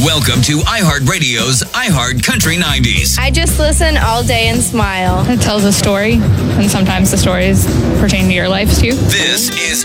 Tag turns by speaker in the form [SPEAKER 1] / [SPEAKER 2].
[SPEAKER 1] Welcome to iHeartRadio's iHeart Country 90s.
[SPEAKER 2] I just listen all day and smile.
[SPEAKER 3] It tells a story, and sometimes the stories pertain to your life too.
[SPEAKER 1] This is